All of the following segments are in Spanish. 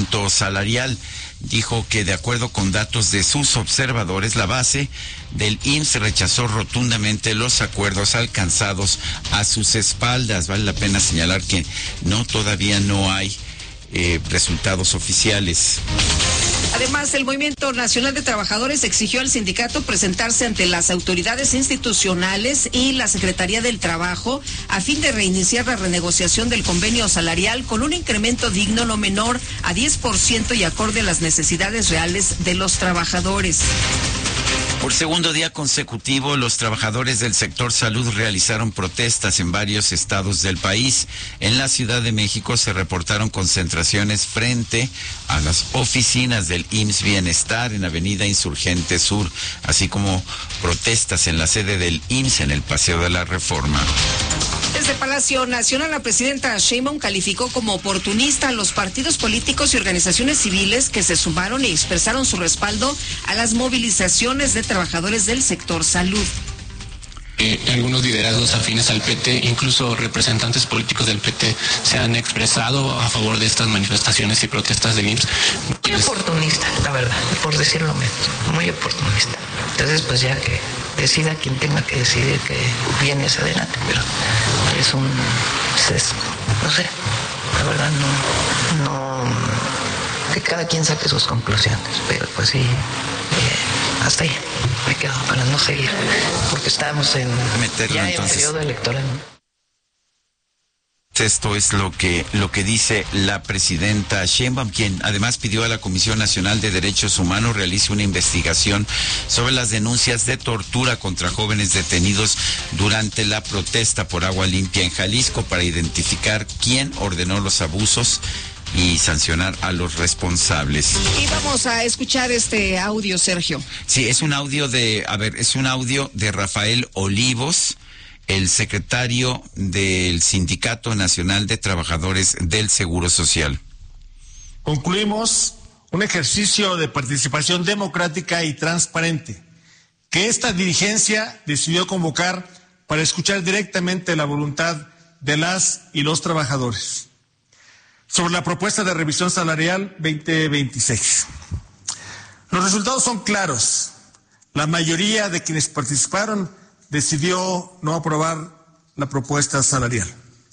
incremento salarial. Dijo que de acuerdo con datos de sus observadores, la base del IMSS rechazó rotundamente los acuerdos alcanzados a sus espaldas. Vale la pena señalar que todavía no hay resultados oficiales. Además, el Movimiento Nacional de Trabajadores exigió al sindicato presentarse ante las autoridades institucionales y la Secretaría del Trabajo a fin de reiniciar la renegociación del convenio salarial con un incremento digno no menor a 10% y acorde a las necesidades reales de los trabajadores. Por segundo día consecutivo, los trabajadores del sector salud realizaron protestas en varios estados del país. En la Ciudad de México se reportaron concentraciones frente a las oficinas del IMSS Bienestar en Avenida Insurgente Sur, así como protestas en la sede del IMSS en el Paseo de la Reforma. Desde Palacio Nacional, la presidenta Sheinbaum calificó como oportunista a los partidos políticos y organizaciones civiles que se sumaron y expresaron su respaldo a las movilizaciones de trabajadores del sector salud. Algunos liderazgos afines al PT, incluso representantes políticos del PT, se han expresado a favor de estas manifestaciones y protestas del IMSS. Muy oportunista, la verdad, por decirlo menos, muy oportunista. Entonces, pues ya que decida quien tenga que decidir que viene hacia adelante, pero es un sesgo, no sé, la verdad no, que cada quien saque sus conclusiones, pero pues sí, hasta ahí me quedo para no seguir, porque estamos en periodo electoral. Esto es lo que dice la presidenta Sheinbaum, quien además pidió a la Comisión Nacional de Derechos Humanos realice una investigación sobre las denuncias de tortura contra jóvenes detenidos durante la protesta por agua limpia en Jalisco para identificar quién ordenó los abusos y sancionar a los responsables. Y vamos a escuchar este audio, Sergio. Sí, es un audio de Rafael Olivos, el secretario del Sindicato Nacional de Trabajadores del Seguro Social. Concluimos un ejercicio de participación democrática y transparente que esta dirigencia decidió convocar para escuchar directamente la voluntad de las y los trabajadores sobre la propuesta de revisión salarial 2026. Los resultados son claros. La mayoría de quienes participaron decidió no aprobar la propuesta salarial.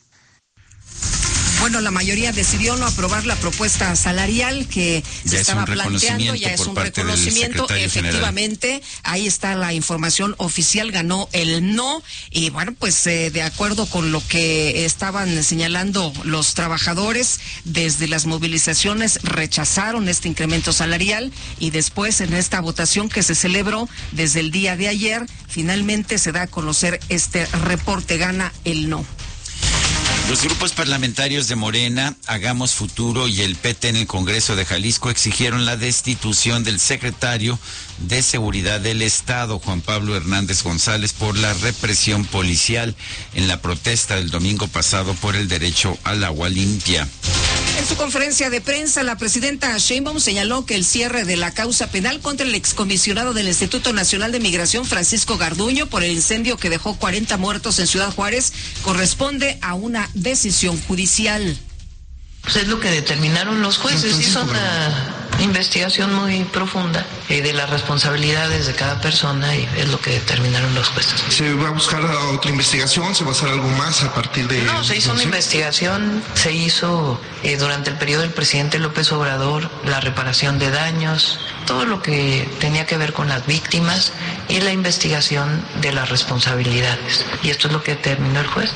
Bueno, la mayoría decidió no aprobar la propuesta salarial que se estaba planteando, ya es un reconocimiento, efectivamente, ahí está la información oficial, ganó el no, y bueno, pues de acuerdo con lo que estaban señalando los trabajadores, desde las movilizaciones rechazaron este incremento salarial, y después en esta votación que se celebró desde el día de ayer, finalmente se da a conocer este reporte, gana el no. Los grupos parlamentarios de Morena, Hagamos Futuro y el PT en el Congreso de Jalisco exigieron la destitución del secretario de Seguridad del Estado, Juan Pablo Hernández González, por la represión policial en la protesta del domingo pasado por el derecho al agua limpia. En su conferencia de prensa, la presidenta Sheinbaum señaló que el cierre de la causa penal contra el excomisionado del Instituto Nacional de Migración, Francisco Garduño, por el incendio que dejó 40 muertos en Ciudad Juárez, corresponde a una decisión judicial. Pues es lo que determinaron los jueces, hizo una investigación muy profunda de las responsabilidades de cada persona y es lo que determinaron los jueces. ¿Se va a buscar otra investigación? ¿Se va a hacer algo más a partir de...? No, se hizo una investigación, se hizo durante el periodo del presidente López Obrador, la reparación de daños, todo lo que tenía que ver con las víctimas y la investigación de las responsabilidades. Y esto es lo que determinó el juez.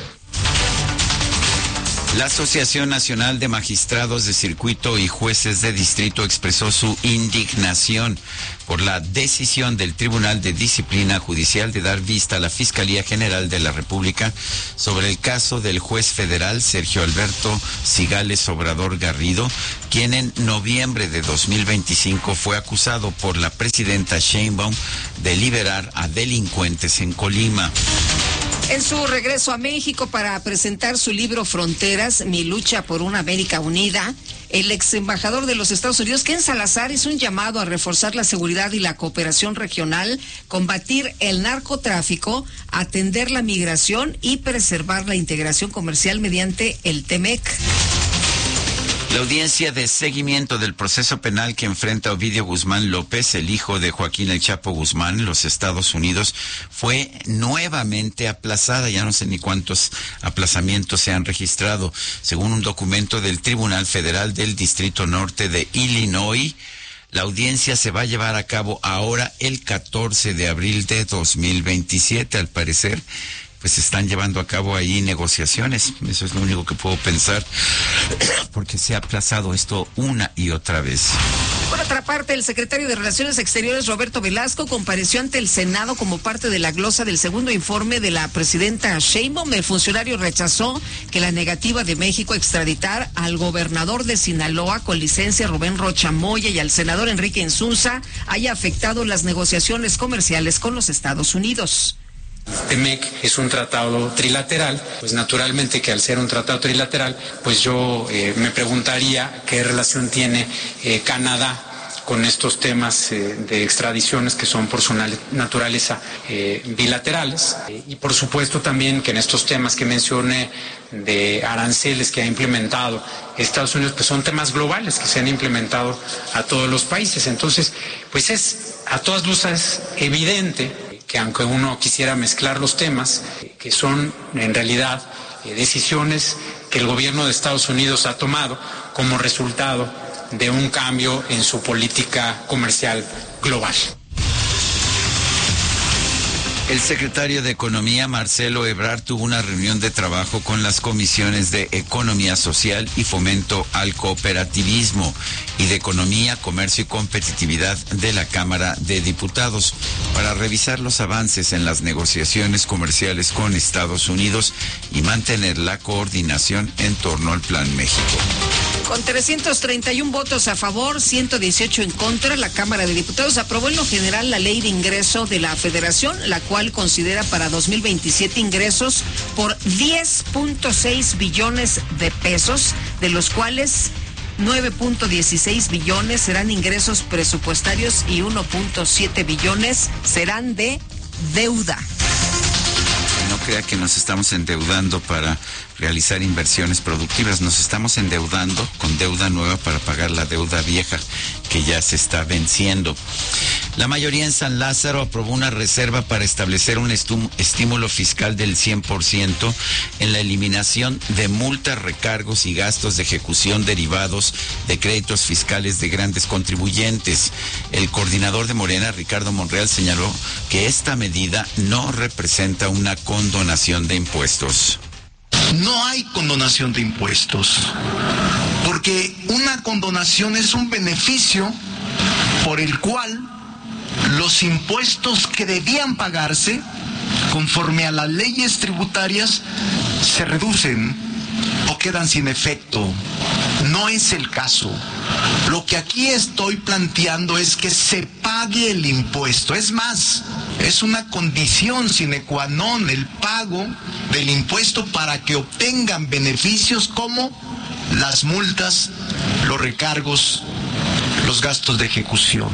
La Asociación Nacional de Magistrados de Circuito y Jueces de Distrito expresó su indignación por la decisión del Tribunal de Disciplina Judicial de dar vista a la Fiscalía General de la República sobre el caso del juez federal Sergio Alberto Cigales Obrador Garrido, quien en noviembre de 2025 fue acusado por la presidenta Sheinbaum de liberar a delincuentes en Colima. En su regreso a México para presentar su libro Fronteras, mi lucha por una América unida, el ex embajador de los Estados Unidos, Ken Salazar, hizo un llamado a reforzar la seguridad y la cooperación regional, combatir el narcotráfico, atender la migración y preservar la integración comercial mediante el TEMEC. La audiencia de seguimiento del proceso penal que enfrenta Ovidio Guzmán López, el hijo de Joaquín El Chapo Guzmán, en los Estados Unidos, fue nuevamente aplazada. Ya no sé ni cuántos aplazamientos se han registrado. Según un documento del Tribunal Federal del Distrito Norte de Illinois, la audiencia se va a llevar a cabo ahora el 14 de abril de 2027, al parecer. Pues están llevando a cabo ahí negociaciones. Eso es lo único que puedo pensar, porque se ha aplazado esto una y otra vez. Por otra parte, el secretario de Relaciones Exteriores, Roberto Velasco, compareció ante el Senado como parte de la glosa del segundo informe de la presidenta Sheinbaum. El funcionario rechazó que la negativa de México a extraditar al gobernador de Sinaloa con licencia, Rubén Rocha Moya, y al senador Enrique Insunza haya afectado las negociaciones comerciales con los Estados Unidos. TEMEC es un tratado trilateral, pues naturalmente que al ser un tratado trilateral, pues yo me preguntaría qué relación tiene Canadá con estos temas de extradiciones que son por su naturaleza bilaterales, y por supuesto también que en estos temas que mencioné de aranceles que ha implementado Estados Unidos, pues son temas globales que se han implementado a todos los países. Entonces, pues es a todas luces evidente que aunque uno quisiera mezclar los temas, que son en realidad decisiones que el gobierno de Estados Unidos ha tomado como resultado de un cambio en su política comercial global. El secretario de Economía, Marcelo Ebrard, tuvo una reunión de trabajo con las comisiones de Economía Social y Fomento al Cooperativismo y de Economía, Comercio y Competitividad de la Cámara de Diputados para revisar los avances en las negociaciones comerciales con Estados Unidos y mantener la coordinación en torno al Plan México. Con 331 votos a favor, 118 en contra, la Cámara de Diputados aprobó en lo general la Ley de Ingreso de la Federación, la cual considera para 2027 ingresos por 10.6 billones de pesos, de los cuales 9.16 billones serán ingresos presupuestarios y 1.7 billones serán de deuda. No crea que nos estamos endeudando para realizar inversiones productivas, nos estamos endeudando con deuda nueva para pagar la deuda vieja que ya se está venciendo. La mayoría en San Lázaro aprobó una reserva para establecer un estímulo fiscal del 100% en la eliminación de multas, recargos y gastos de ejecución derivados de créditos fiscales de grandes contribuyentes. El coordinador de Morena, Ricardo Monreal, señaló que esta medida no representa una condonación de impuestos. No hay condonación de impuestos, porque una condonación es un beneficio por el cual los impuestos que debían pagarse conforme a las leyes tributarias se reducen o quedan sin efecto. No es el caso. Lo que aquí estoy planteando es que se pague el impuesto. Es más, es una condición sine qua non el pago del impuesto para que obtengan beneficios como las multas, los recargos, los gastos de ejecución.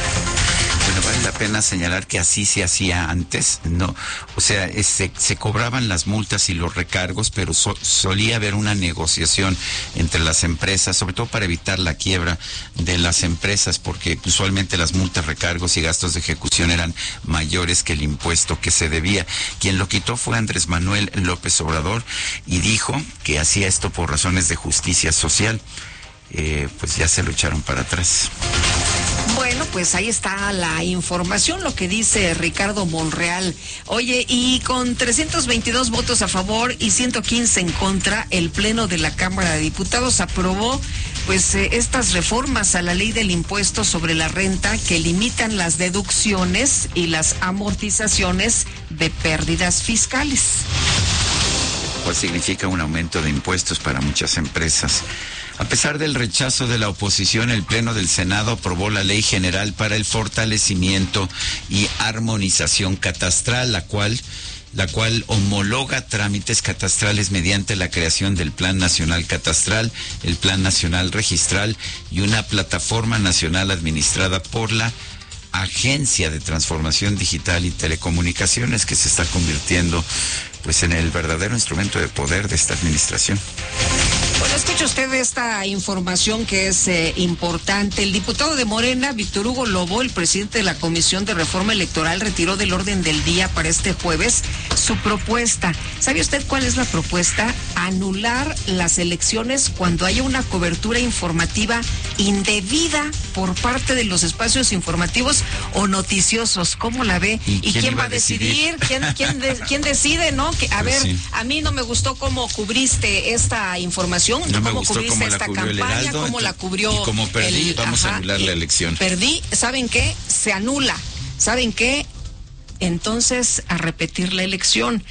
Bueno, vale la pena señalar que así se hacía antes, ¿no? O sea, se cobraban las multas y los recargos, pero solía haber una negociación entre las empresas, sobre todo para evitar la quiebra de las empresas, porque usualmente las multas, recargos y gastos de ejecución eran mayores que el impuesto que se debía. Quien lo quitó fue Andrés Manuel López Obrador y dijo que hacía esto por razones de justicia social. Pues ya se lo echaron para atrás. Bueno, pues ahí está la información, lo que dice Ricardo Monreal. Oye, y con 322 votos a favor y 115 en contra, el Pleno de la Cámara de Diputados aprobó pues estas reformas a la ley del impuesto sobre la renta que limitan las deducciones y las amortizaciones de pérdidas fiscales. Pues significa un aumento de impuestos para muchas empresas. A pesar del rechazo de la oposición, el Pleno del Senado aprobó la Ley General para el Fortalecimiento y Armonización Catastral, la cual homologa trámites catastrales mediante la creación del Plan Nacional Catastral, el Plan Nacional Registral y una plataforma nacional administrada por la Agencia de Transformación Digital y Telecomunicaciones, que se está convirtiendo pues en el verdadero instrumento de poder de esta administración. Bueno, escuche usted esta información que es importante. El diputado de Morena, Víctor Hugo Lobo, el presidente de la Comisión de Reforma Electoral, retiró del orden del día para este jueves su propuesta. ¿Sabe usted cuál es la propuesta? Anular las elecciones cuando haya una cobertura informativa indebida por parte de los espacios informativos o noticiosos. ¿Cómo la ve? ¿Y quién va a decidir? ¿Quién decide, no? A ver, sí. A mí no me gustó cómo cubriste esta información. No me cómo gustó cubriste cómo esta la cubrió campaña, el Heraldo, cómo la cubrió. Y como perdí, vamos a anular la elección. Perdí, ¿saben qué? Se anula. ¿Saben qué? Entonces, a repetir la elección.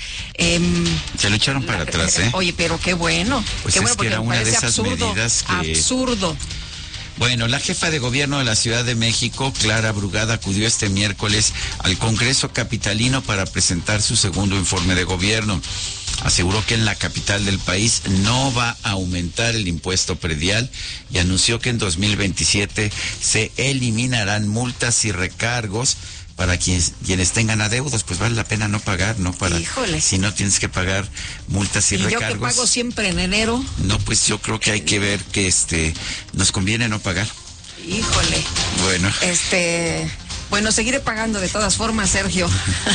Se lo echaron para atrás, ¿eh? Oye, pero qué bueno. Pues qué es bueno, que porque era me una de parece esas absurdo, medidas que... Absurdo. Bueno, la jefa de gobierno de la Ciudad de México, Clara Brugada, acudió este miércoles al Congreso capitalino para presentar su segundo informe de gobierno. Aseguró que en la capital del país no va a aumentar el impuesto predial y anunció que en 2027 se eliminarán multas y recargos para quienes tengan adeudos. Pues vale la pena no pagar, ¿no? Híjole. Si no tienes que pagar multas y recargos. ¿Y yo que pago siempre en enero? No, pues yo creo que hay que ver que nos conviene no pagar. Híjole. Bueno. Bueno, seguiré pagando de todas formas, Sergio.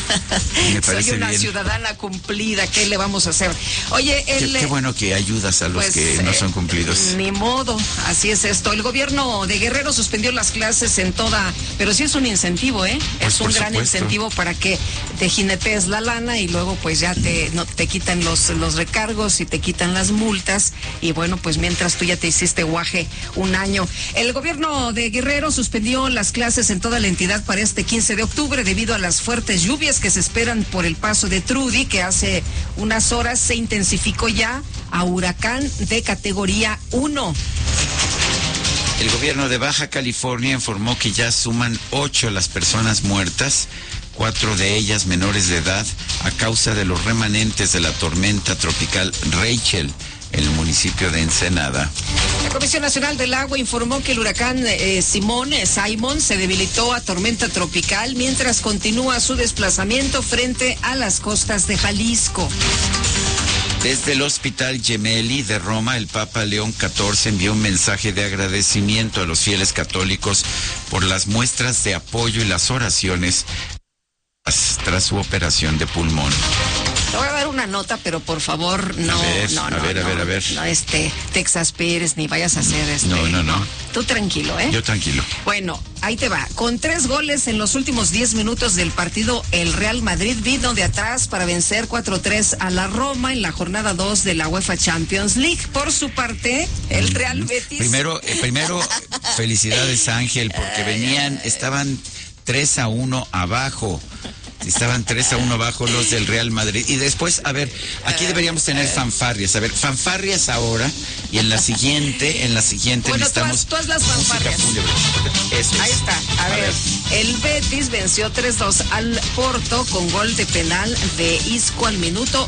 Me parece Soy una bien. Ciudadana cumplida, ¿qué le vamos a hacer? Oye, qué bueno que ayudas a los que no son cumplidos. Ni modo, así es esto. El gobierno de Guerrero suspendió las clases en toda, pero sí es un incentivo, ¿eh? Pues es un gran incentivo para que te jinetees la lana y luego pues ya te quitan los recargos y te quitan las multas y bueno, pues mientras tú ya te hiciste guaje un año. El gobierno de Guerrero suspendió las clases en toda la entidad para este 15 de octubre debido a las fuertes lluvias que se esperan por el paso de Trudy, que hace unas horas se intensificó ya a huracán de categoría 1. El gobierno de Baja California informó que ya suman 8 las personas muertas, 4 de ellas menores de edad, a causa de los remanentes de la tormenta tropical Rachel en el municipio de Ensenada. La Comisión Nacional del Agua informó que el huracán Simón se debilitó a tormenta tropical mientras continúa su desplazamiento frente a las costas de Jalisco. Desde el Hospital Gemelli de Roma, el Papa León XIV envió un mensaje de agradecimiento a los fieles católicos por las muestras de apoyo y las oraciones tras su operación de pulmón. Te voy a dar una nota, pero por favor, no. A ver. No, te exasperes ni vayas a hacer No. Tú tranquilo, ¿eh? Yo tranquilo. Bueno, ahí te va. Con 3 goles en los últimos 10 minutos del partido, el Real Madrid vino de atrás para vencer 4-3 a la Roma en la jornada 2 de la UEFA Champions League. Por su parte, el Real Betis... Primero, felicidades, Ángel, porque estaban 3-1 abajo. Estaban 3-1 abajo los del Real Madrid. Y después, a ver, aquí deberíamos tener fanfarrias. A ver, fanfarrias ahora. Y en la siguiente bueno, necesitamos tú haz las fanfarrias. Eso ahí está. A ver, el Betis venció 3-2 al Porto con gol de penal de Isco al minuto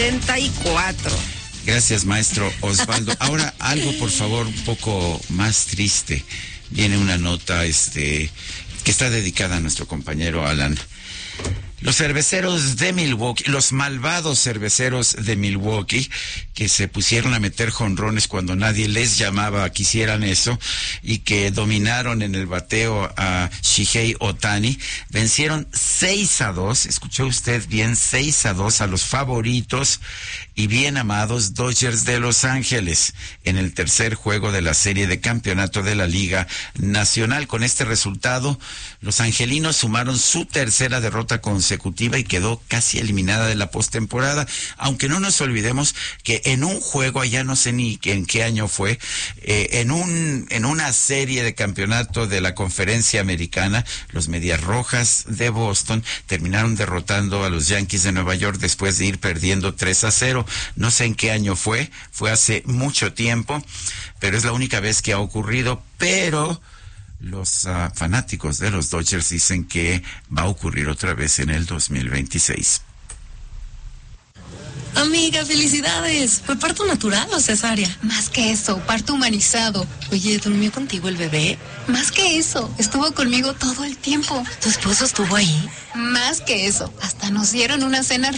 84. Gracias, maestro Osvaldo. Ahora, algo, por favor, un poco más triste. Viene una nota que está dedicada a nuestro compañero Alan. Los cerveceros de Milwaukee, los malvados cerveceros de Milwaukee, que se pusieron a meter jonrones cuando nadie les llamaba a que hicieran eso, y que dominaron en el bateo a Shohei Ohtani, vencieron 6-2, escuchó usted bien, 6-2 a los favoritos y bien amados Dodgers de Los Ángeles en el tercer juego de la serie de campeonato de la Liga Nacional. Con este resultado, los angelinos sumaron su tercera derrota consecutiva y quedó casi eliminada de la postemporada, aunque no nos olvidemos que en un juego, allá no sé ni en qué año fue, en una serie de campeonato de la Conferencia Americana, los Medias Rojas de Boston terminaron derrotando a los Yankees de Nueva York después de ir perdiendo 3-0. No sé en qué año fue hace mucho tiempo, pero es la única vez que ha ocurrido, pero los fanáticos de los Dodgers dicen que va a ocurrir otra vez en el 2026. Amiga, felicidades. ¿Fue parto natural o cesárea? Más que eso, parto humanizado. Oye, ¿durmió contigo el bebé? Más que eso, estuvo conmigo todo el tiempo. ¿Tu esposo estuvo ahí? Más que eso, hasta nos dieron una cena